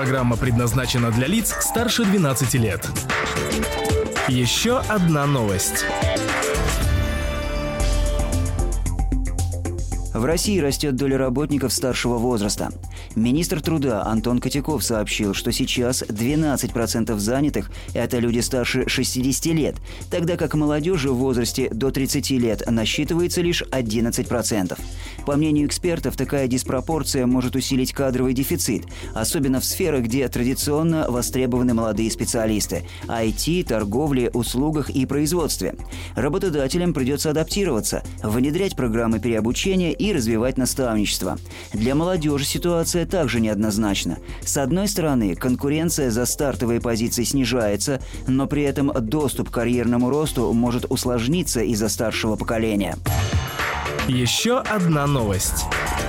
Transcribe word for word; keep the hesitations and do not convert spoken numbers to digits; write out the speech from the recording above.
программа предназначена для лиц старше двенадцати лет. Еще одна новость. В России растет доля работников старшего возраста. Министр труда Антон Котяков сообщил, что сейчас двенадцать процентов занятых – это люди старше шестидесяти лет, тогда как молодежи в возрасте до тридцати лет насчитывается лишь одиннадцать процентов. По мнению экспертов, такая диспропорция может усилить кадровый дефицит, особенно в сферах, где традиционно востребованы молодые специалисты – ай ти, торговле, услугах и производстве. Работодателям придется адаптироваться, внедрять программы переобучения и развивать наставничество. Для молодежи ситуация также неоднозначна. С одной стороны, конкуренция за стартовые позиции снижается, но при этом доступ к карьерному росту может усложниться из-за старшего поколения. Еще одна новость.